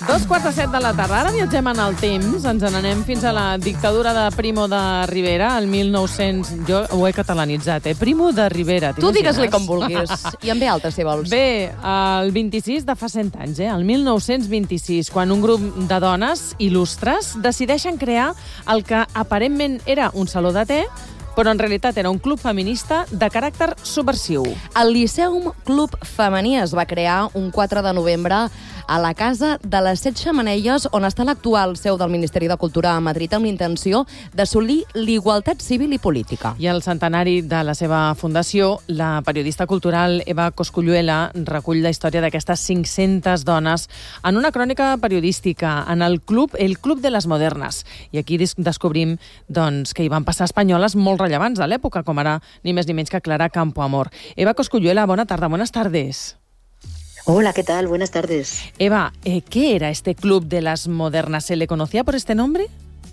2:45 de la tarda. Ara viatgem en el temps, ens n'anem fins a la dictadura de Primo de Rivera, el 1900... Jo ho he catalanitzat, Primo de Rivera. Tu digues-li com vulguis. I en ve alta, si vols. Bé, el 26 de fa 100 anys, el 1926, quan un grup de dones il·lustres decideixen crear el que aparentment era un saló de te, però en realitat era un club feminista de caràcter subversiu. El Lyceum Club Femení es va crear un 4 de novembre a la Casa de les 7 Xemeneies, on està l'actual seu del Ministeri de Cultura a Madrid, amb l'intenció d'assolir l'igualtat civil i política. I al centenari de la seva fundació, la periodista cultural Eva Cosculluela recull la història d'aquestes 500 dones en una crònica periodística en el Club de les Modernes. I aquí descobrim doncs, que hi van passar espanyoles molt rellevants de l'època, com ara ni més ni menys que Clara Campoamor. Eva Cosculluela, bona tarda, buenas tardes. Hola, ¿qué tal? Buenas tardes. Eva, ¿qué era este Club de las Modernas? ¿Se le conocía por este nombre?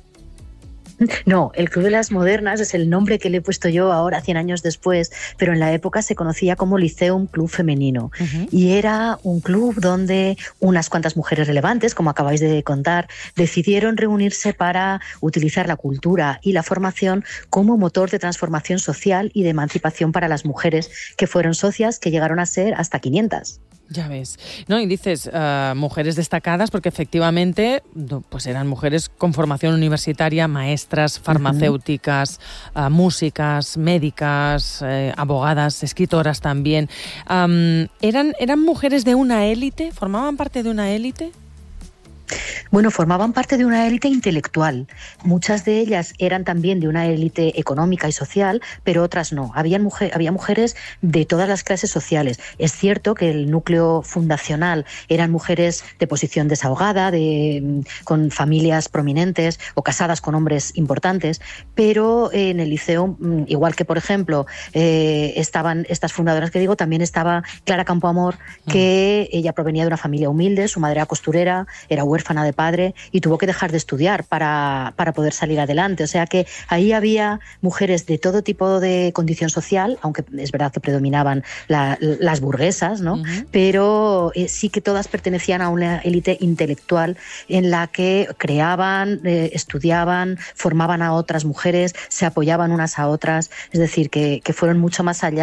No, el Club de las Modernas es el nombre que le he puesto yo ahora, 100 años después, pero en la época se conocía como Lyceum Club Femenino. Y era un club donde unas cuantas mujeres relevantes, como acabáis de contar, decidieron reunirse para utilizar la cultura y la formación como motor de transformación social y de emancipación para las mujeres, que fueron socias que llegaron a ser hasta 500. Ya ves. No, y dices mujeres destacadas porque efectivamente pues eran mujeres con formación universitaria, maestras, farmacéuticas, músicas, médicas, abogadas, escritoras también. ¿Eran mujeres de una élite? ¿Formaban parte de una élite? Bueno, formaban parte de una élite intelectual. Muchas de ellas eran también de una élite económica y social, pero otras no. Había mujeres de todas las clases sociales. Es cierto que el núcleo fundacional eran mujeres de posición desahogada, con familias prominentes o casadas con hombres importantes, pero en el liceo, igual que por ejemplo estaban estas fundadoras que digo, también estaba Clara Campoamor, que ella provenía de una familia humilde, su madre era costurera, era huérfana de padre y tuvo que dejar de estudiar para poder salir adelante. O sea que ahí había mujeres de todo tipo de condición social, aunque es verdad que predominaban las burguesas, ¿no? Pero sí que todas pertenecían a una élite intelectual en la que creaban, estudiaban, formaban a otras mujeres, se apoyaban unas a otras, es decir, que fueron mucho más allá